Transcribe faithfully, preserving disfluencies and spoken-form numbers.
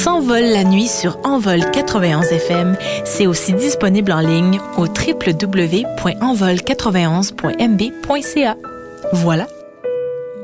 s'envole la nuit sur Envol quatre-vingt-onze F M. C'est aussi disponible en ligne au w w w point envol quatre-vingt-onze point m b point c a. Voilà,